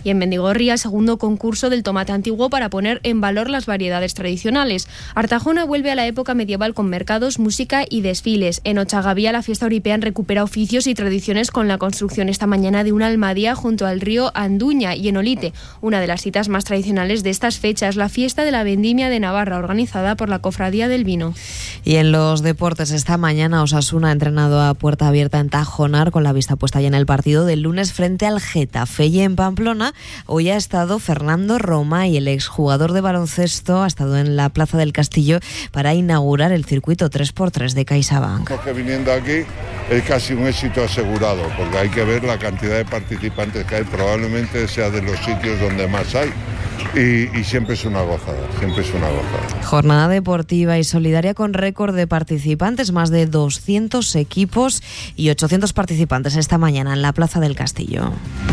Y en Mendigorría, segundo concurso del tomate antiguo para poner en valor las variedades tradicionales. Artajona vuelve a la época medieval con mercados, música y desfiles. En Ochagavía, la fiesta oripean recupera oficios y tradiciones con la construcción esta mañana de una almadía junto al río Anduña. Y en Olite, una de las citas más tradicionales de estas fechas, la fiesta de la Vendimia de Navarra, organizada por la Cofradía del Vino. Y en los deportes, esta mañana Osasuna ha entrenado a puerta abierta en Tajonar con la vista puesta ya en el partido del lunes frente al Getafe. Y en Pamplona hoy ha estado Fernando Romay, el exjugador de baloncesto, ha estado en la Plaza del Castillo para inaugurar el circuito 3x3 de CaixaBank. Que viniendo aquí es casi un éxito asegurado, porque hay que ver la cantidad de participantes que hay, probablemente sea de los sitios donde más hay. Y siempre es una gozada, Jornada deportiva y solidaria con récord de participantes, más de 200 equipos y 800 participantes esta mañana en la Plaza del Castillo.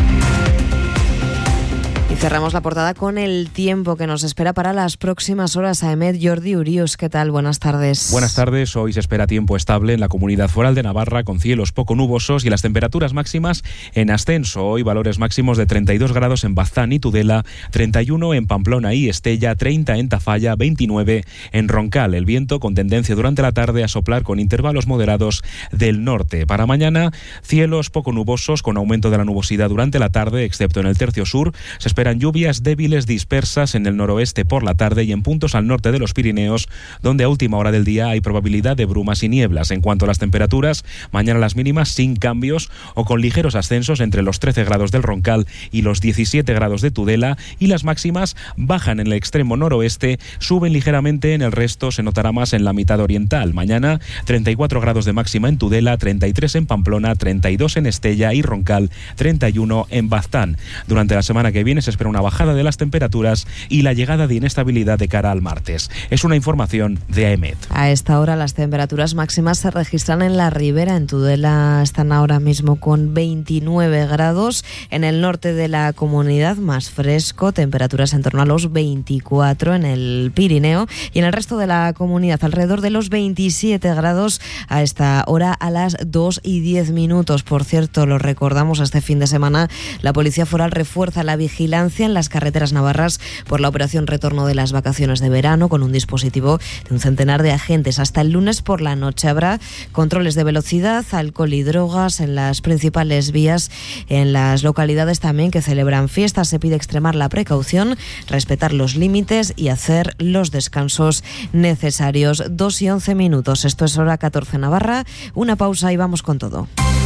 Y cerramos la portada con el tiempo que nos espera para las próximas horas. Aemet, Jordi Urius, ¿qué tal? Buenas tardes. Buenas tardes. Hoy se espera tiempo estable en la Comunidad Foral de Navarra, con cielos poco nubosos y las temperaturas máximas en ascenso. Hoy valores máximos de 32 grados en Baztán y Tudela, 31 en Pamplona y Estella, 30 en Tafalla, 29 en Roncal. El viento con tendencia durante la tarde a soplar con intervalos moderados del norte. Para mañana, cielos poco nubosos con aumento de la nubosidad durante la tarde, excepto en el tercio sur. Se esperan lluvias débiles dispersas en el noroeste por la tarde y en puntos al norte de los Pirineos, donde a última hora del día hay probabilidad de brumas y nieblas. En cuanto a las temperaturas, mañana las mínimas sin cambios o con ligeros ascensos entre los 13 grados del Roncal y los 17 grados de Tudela, y las máximas bajan en el extremo noroeste, suben ligeramente en el resto, se notará más en la mitad oriental. Mañana 34 grados de máxima en Tudela, 33 en Pamplona, 32 en Estella y Roncal, 31 en Baztán. Durante la semana que viene se espera una bajada de las temperaturas y la llegada de inestabilidad de cara al martes. Es una información de Aemet. A esta hora las temperaturas máximas se registran en la Ribera. En Tudela están ahora mismo con 29 grados. En el norte de la comunidad más fresco, temperaturas en torno a los 24 en el Pirineo, y en el resto de la comunidad alrededor de los 27 grados a esta hora a las 2:10. Por cierto, lo recordamos, este fin de semana la Policía Foral refuerza la vigilancia en las carreteras navarras por la operación Retorno de las Vacaciones de Verano, con un dispositivo de un centenar de agentes. Hasta el lunes por la noche habrá controles de velocidad, alcohol y drogas en las principales vías. En las localidades también que celebran fiestas se pide extremar la precaución, respetar los límites y hacer los descansos necesarios. 2:11. Esto es hora 14 Navarra. Una pausa y vamos con todo.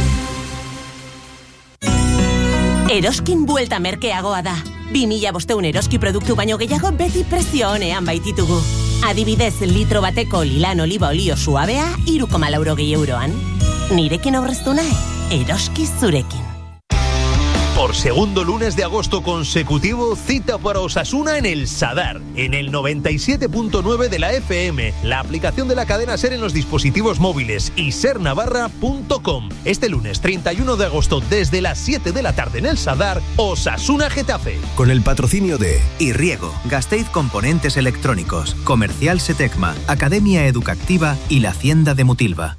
Eroskin buelta merkeagoa da. 2005 eroski produktu baino gehiago beti prezio onean baititugu. Adibidez, litro bateko lilan oliba olio suabea 3,80 euroan. Nirekin aurreztu nahi, eroski zurekin. Por segundo lunes de agosto consecutivo, cita para Osasuna en el Sadar, en el 97.9 de la FM, la aplicación de la cadena SER en los dispositivos móviles y sernavarra.com. Este lunes 31 de agosto, desde las 7 de la tarde en el Sadar, Osasuna Getafe. Con el patrocinio de Irriego, Gasteiz Componentes Electrónicos, Comercial Setecma, Academia Educativa y la Hacienda de Mutilva.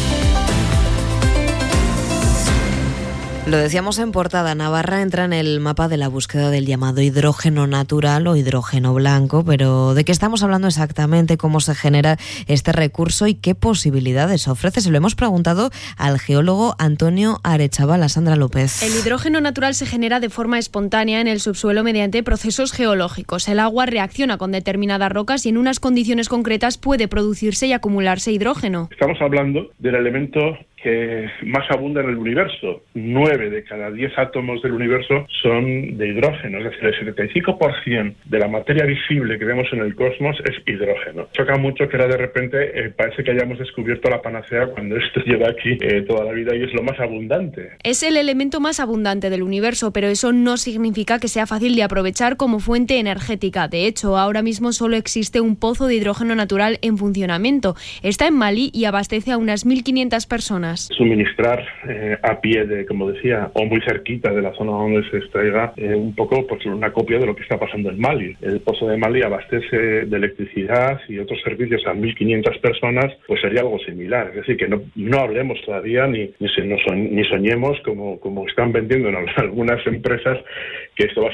Lo decíamos en portada, Navarra entra en el mapa de la búsqueda del llamado hidrógeno natural o hidrógeno blanco, pero ¿de qué estamos hablando exactamente? ¿Cómo se genera este recurso y qué posibilidades ofrece? Se lo hemos preguntado al geólogo Antonio Arechaval. A Sandra López. El hidrógeno natural se genera de forma espontánea en el subsuelo mediante procesos geológicos. El agua reacciona con determinadas rocas y en unas condiciones concretas puede producirse y acumularse hidrógeno. Estamos hablando del elemento que más abunda en el universo. 9 de cada 10 átomos del universo son de hidrógeno, es decir, el 75% de la materia visible que vemos en el cosmos es hidrógeno. Choca mucho que ahora de repente parece que hayamos descubierto la panacea cuando esto lleva aquí toda la vida y es lo más abundante. Es el elemento más abundante del universo, pero eso no significa que sea fácil de aprovechar como fuente energética. De hecho, ahora mismo solo existe un pozo de hidrógeno natural en funcionamiento. Está en Malí y abastece a unas 1.500 personas. Suministrar a pie de, como decía, o muy cerquita de la zona donde se extraiga un poco pues una copia de lo que está pasando en Mali. El pozo de Mali abastece de electricidad y otros servicios a 1.500 personas, pues sería algo similar. Es decir, que no hablemos todavía ni soñemos como están vendiendo en algunas empresas que esto va a